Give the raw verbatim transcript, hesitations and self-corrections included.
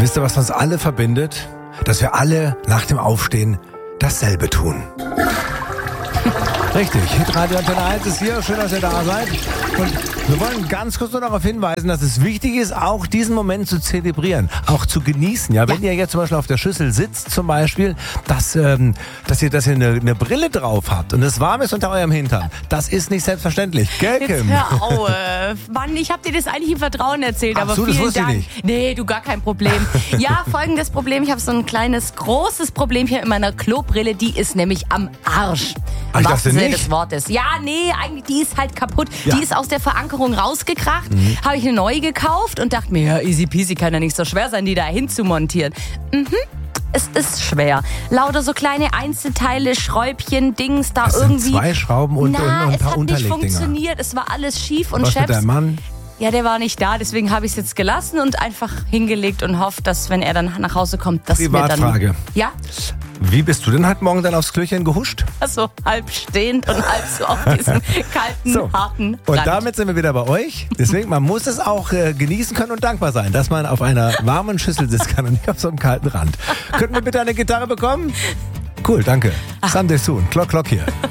Wisst ihr, was uns alle verbindet? Dass wir alle nach dem Aufstehen dasselbe tun. Richtig, Hitradio Antenne eins ist hier. Schön, dass ihr da seid. Und wir wollen ganz kurz nur darauf hinweisen, dass es wichtig ist, auch diesen Moment zu zelebrieren, auch zu genießen. Ja, wenn ja. ihr jetzt zum Beispiel auf der Schüssel sitzt, zum Beispiel, dass, ähm, dass ihr, dass ihr eine, eine Brille drauf habt und es warm ist unter eurem Hintern. Das ist nicht selbstverständlich. Gell, Kim? Jetzt hör auf. Mann, ich hab dir das eigentlich im Vertrauen erzählt, Ach aber so, das vielen wusste ich Dank. nicht. Nee, du, gar kein Problem. Ja, folgendes Problem. Ich habe so ein kleines, großes Problem hier in meiner Klobrille. Die ist nämlich am Arsch. Ach, ich Im dachte wahrsten Sinne nicht. des Wortes. Ja, nee, eigentlich, die ist halt kaputt. Ja. Die ist aus der Verankerung rausgekracht. Mhm. Habe ich eine neue gekauft und dachte mir, ja, easy peasy, kann ja nicht so schwer sein, die da hinzumontieren. Mhm. Es ist schwer. Lauter so kleine Einzelteile, Schräubchen, Dings, da Das sind irgendwie. zwei Schrauben und, Na, und, und ein es paar hat nicht Unterlegdinger. funktioniert. Es war alles schief und Was mit scheps. deinem Mann? Ja, der war nicht da, deswegen habe ich es jetzt gelassen und einfach hingelegt und hoffe, dass, wenn er dann nach Hause kommt, dass wir dann... Privatfrage. Ja, Wie bist du denn heute Morgen dann aufs Klöchen gehuscht? so halb stehend und halb so auf diesem kalten, So. harten Rand. Und damit sind wir wieder bei euch. Deswegen, man muss es auch äh, genießen können und dankbar sein, dass man auf einer warmen Schüssel sitzen kann und nicht auf so einem kalten Rand. Könnten wir bitte eine Gitarre bekommen? Cool, danke. Sunday soon. Clock, clock hier.